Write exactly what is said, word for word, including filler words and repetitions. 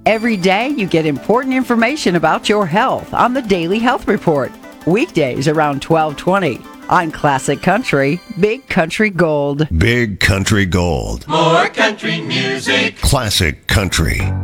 Every day you get important information about your health on the Daily Health Report. Weekdays around twelve twenty on Classic Country, Big Country Gold. Big Country Gold. More country music. Classic Country.